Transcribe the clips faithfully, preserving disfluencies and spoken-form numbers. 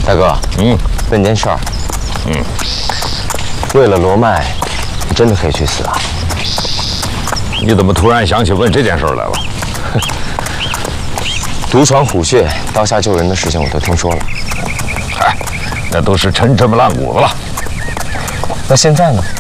大哥，嗯，问件事儿，嗯，为了罗麦，你真的可以去死啊？ 你怎么突然想起问这件事来了？ 独闯虎穴、刀下救人的事情我都听说了。 嗨，那都是陈芝麻烂谷子了。 那现在呢？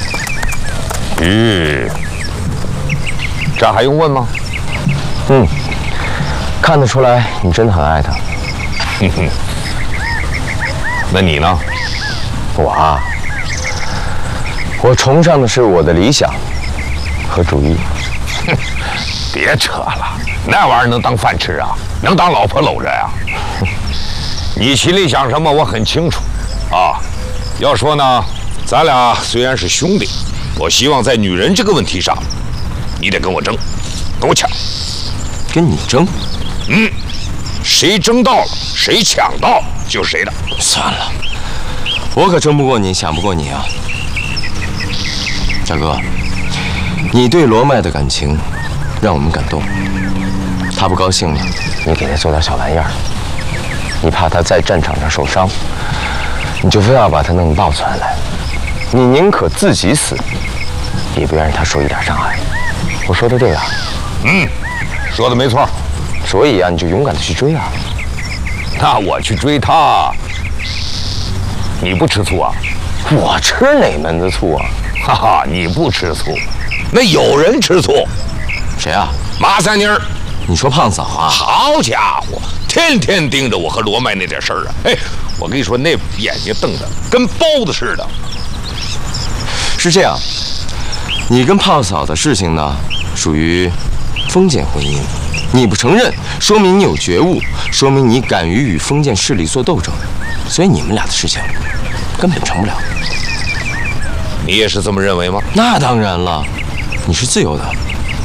咦，这还用问吗？ 嗯，看得出来你真的很爱他。 哼哼。那你呢？ 我啊，我崇尚的是我的理想和主义。 哼，别扯了，那玩意儿能当饭吃啊？能当老婆搂着呀？你心里想什么我很清楚啊。要说呢，咱俩虽然是兄弟，我希望在女人这个问题上，你得跟我争，跟我抢。 跟你争？ 嗯，谁争到了，谁抢到就是谁的。 算了，我可争不过你，抢不过你啊。大哥，你对罗麦的感情让我们感动。他不高兴了，你给他做点小玩意儿。你怕他在战场上受伤，你就非要把他弄到此来。你宁可自己死，也不愿让他受一点伤害。我说的对啊？ 嗯，说的没错。 所以啊，你就勇敢的去追啊。 那我去追他，你不吃醋啊？ 我吃哪门子醋啊？ 哈哈，你不吃醋，那有人吃醋。 谁啊？ 马三妮儿。 你说胖嫂啊？ 好家伙，天天盯着我和罗麦那点事儿啊！哎，我跟你说，那眼睛瞪得跟包子似的。 是这样，你跟胖嫂的事情呢，属于封建婚姻。你不承认，说明你有觉悟，说明你敢于与封建势力做斗争，所以你们俩的事情根本成不了。 你也是这么认为吗？ 那当然了，你是自由的。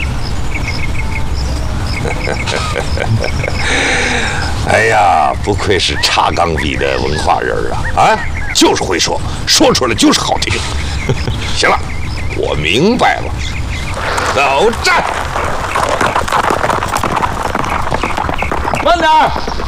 哎呀，不愧是茶缸里的文化人啊！啊，就是会说，说出来就是好听。行了，我明白了，走战。 慢点儿。